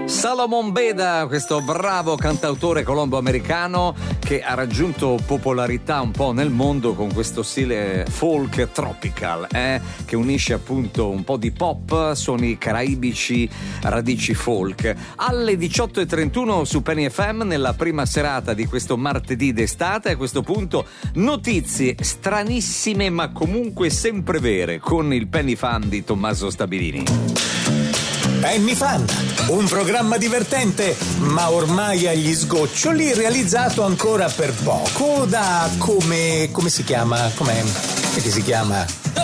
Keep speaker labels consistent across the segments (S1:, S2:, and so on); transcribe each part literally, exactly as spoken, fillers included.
S1: Salomon Beda, questo bravo cantautore colombo-americano che ha raggiunto popolarità un po' nel mondo con questo stile folk tropical, eh? che unisce appunto un po' di pop, suoni caraibici, radici folk. Alle diciotto e trentuno su Penny F M, nella prima serata di questo martedì d'estate, a questo punto notizie stranissime ma comunque sempre vere con il Penny Fan di Tommaso Stabilini.
S2: Penny Fan, un programma divertente, ma ormai agli sgoccioli, realizzato ancora per poco da come come si chiama? Com'è? Che si chiama?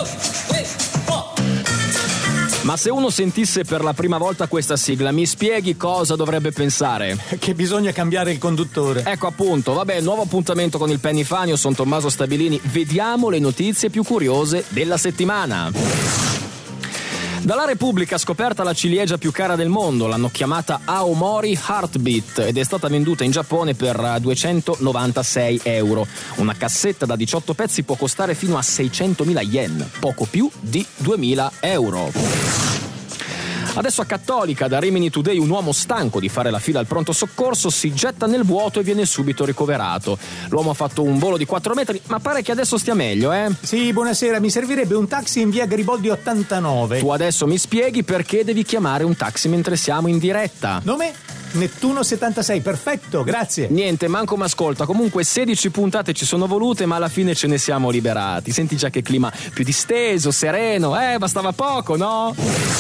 S3: Ma se uno sentisse per la prima volta questa sigla, mi spieghi cosa dovrebbe pensare?
S2: Che bisogna cambiare il conduttore.
S3: Ecco appunto, vabbè, nuovo appuntamento con il Penny Fan, io sono Tommaso Stabilini, vediamo le notizie più curiose della settimana. Dalla Repubblica, scoperta la ciliegia più cara del mondo, l'hanno chiamata Aomori Heartbeat ed è stata venduta in Giappone per duecentonovantasei euro. Una cassetta da diciotto pezzi può costare fino a seicentomila yen, poco più di duemila euro. Adesso a Cattolica, da Rimini Today, un uomo stanco di fare la fila al pronto soccorso si getta nel vuoto e viene subito ricoverato. L'uomo ha fatto un volo di quattro metri, ma pare che adesso stia meglio, eh?
S2: Sì, buonasera, mi servirebbe un taxi in via Garibaldi ottantanove.
S3: Tu adesso mi spieghi perché devi chiamare un taxi mentre siamo in diretta.
S2: Nome? Nettuno settantasei, perfetto, grazie.
S3: Niente, manco m'ascolta. Comunque sedici puntate ci sono volute, ma alla fine ce ne siamo liberati. Senti già che clima più disteso, sereno, eh? Bastava poco, no?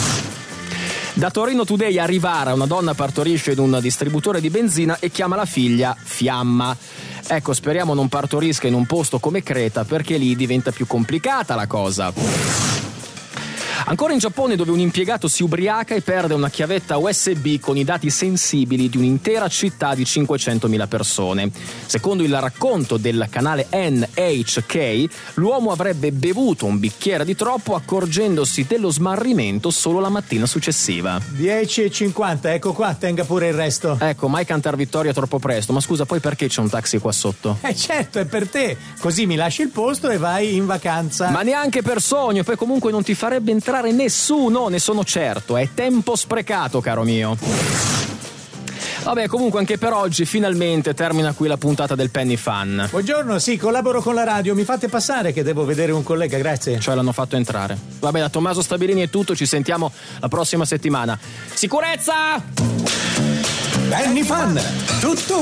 S3: Da Torino Today a Rivara, una donna partorisce in un distributore di benzina e chiama la figlia Fiamma. Ecco, speriamo non partorisca in un posto come Creta, perché lì diventa più complicata la cosa. Ancora in Giappone, dove un impiegato si ubriaca e perde una chiavetta U S B con i dati sensibili di un'intera città di cinquecentomila persone. Secondo il racconto del canale N H K, l'uomo avrebbe bevuto un bicchiere di troppo accorgendosi dello smarrimento solo la mattina successiva.
S2: dieci e cinquanta, ecco qua, tenga pure il resto.
S3: Ecco, mai cantar vittoria troppo presto. Ma scusa, poi perché c'è un taxi qua sotto?
S2: Eh certo, è per te. Così mi lasci il posto e vai in vacanza.
S3: Ma neanche per sogno, poi comunque non ti farebbe entrare nessuno, ne sono certo. È tempo sprecato, caro mio. Vabbè, comunque anche per oggi finalmente termina qui la puntata del Penny Fan.
S2: Buongiorno, sì, collaboro con la radio, mi fate passare che devo vedere un collega, grazie.
S3: Cioè l'hanno fatto entrare. Vabbè, da Tommaso Stabilini è tutto, ci sentiamo la prossima settimana. Sicurezza!
S2: Penny Fan, tutto